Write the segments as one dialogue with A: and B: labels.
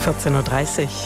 A: 14:30 Uhr.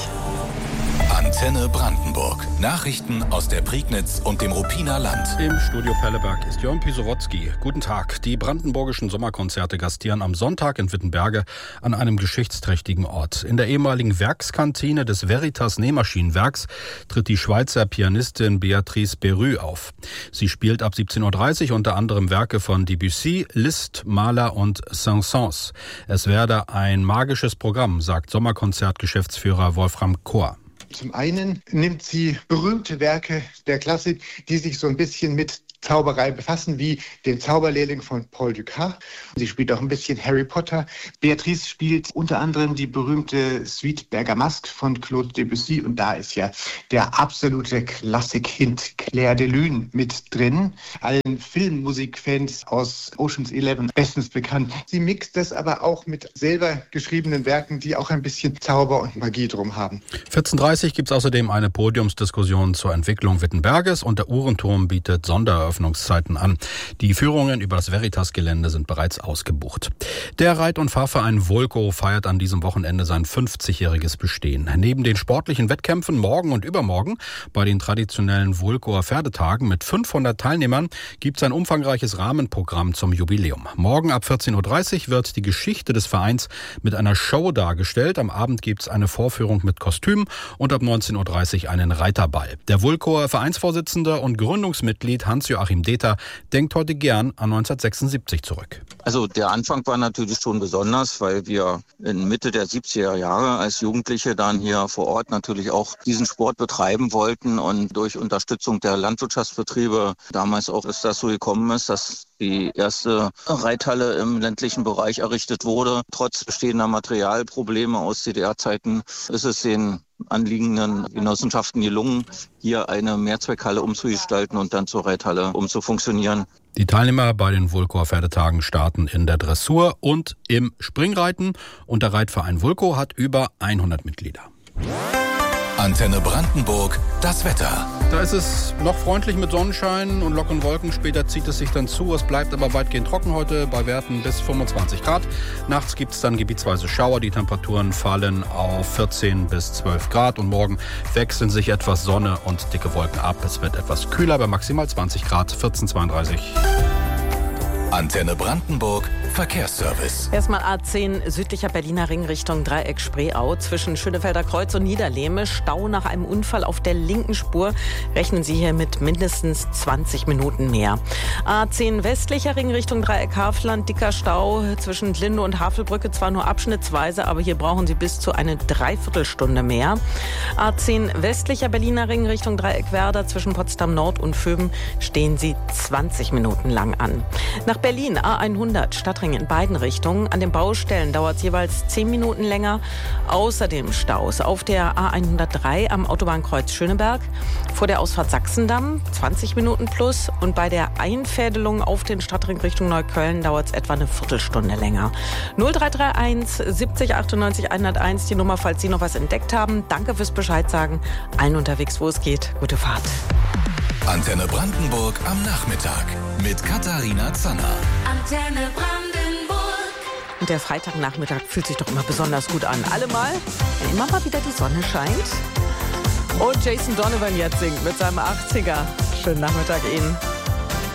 B: Antenne Brandenburg. Nachrichten aus der Prignitz und dem Ruppiner Land.
C: Im Studio Pelleberg ist Jörn Pisowotzki. Guten Tag. Die brandenburgischen Sommerkonzerte gastieren am Sonntag in Wittenberge an einem geschichtsträchtigen Ort. In der ehemaligen Werkskantine des Veritas Nähmaschinenwerks tritt die Schweizer Pianistin Béatrice Berru auf. Sie spielt ab 17:30 Uhr unter anderem Werke von Debussy, Liszt, Mahler und Saint-Saëns. Es werde ein magisches Programm, sagt Sommerkonzertgeschäftsführer Wolfram Kohr.
D: Zum einen nimmt sie berühmte Werke der Klassik, die sich so ein bisschen mit Zauberei befassen, wie den Zauberlehrling von Paul Dukas. Sie spielt auch ein bisschen Harry Potter. Béatrice spielt unter anderem die berühmte Suite Bergamasque von Claude Debussy. Und da ist ja der absolute Klassik-Hint Clair de Lune mit drin. Allen Filmmusikfans aus Ocean's 11 bestens bekannt. Sie mixt das aber auch mit selber geschriebenen Werken, die auch ein bisschen Zauber und Magie drum haben.
C: 14:30 Uhr gibt es außerdem eine Podiumsdiskussion zur Entwicklung Wittenberges und der Uhrenturm bietet Sondereröffnungszeiten an. Die Führungen über das Veritas-Gelände sind bereits ausgebucht. Der Reit- und Fahrverein Vulko feiert an diesem Wochenende sein 50-jähriges Bestehen. Neben den sportlichen Wettkämpfen morgen und übermorgen bei den traditionellen Vulkoer Pferdetagen mit 500 Teilnehmern gibt es ein umfangreiches Rahmenprogramm zum Jubiläum. Morgen ab 14:30 Uhr wird die Geschichte des Vereins mit einer Show dargestellt. Am Abend gibt es eine Vorführung mit Kostüm und ab 19:30 Uhr einen Reiterball. Der Vulkoer Vereinsvorsitzende und Gründungsmitglied Hans-Joachim Deter denkt heute gern an 1976 zurück.
E: Also der Anfang war natürlich schon besonders, weil wir in Mitte der 70er Jahre als Jugendliche dann hier vor Ort natürlich auch diesen Sport betreiben wollten und durch Unterstützung der Landwirtschaftsbetriebe damals auch ist das so gekommen ist, dass die erste Reithalle im ländlichen Bereich errichtet wurde. Trotz bestehender Materialprobleme aus DDR-Zeiten ist es den anliegenden Genossenschaften gelungen, hier eine Mehrzweckhalle umzugestalten und dann zur Reithalle umzufunktionieren.
C: Die Teilnehmer bei den Vulkoer Pferdetagen starten in der Dressur und im Springreiten und der Reitverein Vulko hat über 100 Mitglieder.
B: Antenne Brandenburg, das Wetter.
C: Da ist es noch freundlich mit Sonnenschein und lockeren Wolken. Später zieht es sich dann zu. Es bleibt aber weitgehend trocken heute bei Werten bis 25 Grad. Nachts gibt es dann gebietsweise Schauer. Die Temperaturen fallen auf 14 bis 12 Grad. Und morgen wechseln sich etwas Sonne und dicke Wolken ab. Es wird etwas kühler bei maximal 20 Grad, 14:32.
B: Antenne Brandenburg, Verkehrsservice.
A: Erstmal A10 südlicher Berliner Ring Richtung Dreieck Spreeau. Zwischen Schönefelder Kreuz und Niederlehme. Stau nach einem Unfall auf der linken Spur. Rechnen Sie hier mit mindestens 20 Minuten mehr. A10 westlicher Ring Richtung Dreieck Hafland. Dicker Stau zwischen Linde und Havelbrücke. Zwar nur abschnittsweise, aber hier brauchen Sie bis zu eine Dreiviertelstunde mehr. A10 westlicher Berliner Ring Richtung Dreieck Werder. Zwischen Potsdam Nord und Föben stehen Sie 20 Minuten lang an. Nach Berlin A100 Stadtring in beiden Richtungen. An den Baustellen dauert es jeweils 10 Minuten länger. Außerdem Staus auf der A103 am Autobahnkreuz Schöneberg. Vor der Ausfahrt Sachsendamm 20 Minuten plus. Und bei der Einfädelung auf den Stadtring Richtung Neukölln dauert es etwa eine Viertelstunde länger. 0331 70 98 101 die Nummer, falls Sie noch was entdeckt haben. Danke fürs Bescheid sagen. Allen unterwegs, wo es geht. Gute Fahrt.
B: Antenne Brandenburg am Nachmittag mit Katharina Zanner.
F: Antenne Brandenburg.
A: Und der Freitagnachmittag fühlt sich doch immer besonders gut an. Allemal, wenn immer mal wieder die Sonne scheint. Und Jason Donovan jetzt singt mit seinem 80er. Schönen Nachmittag Ihnen.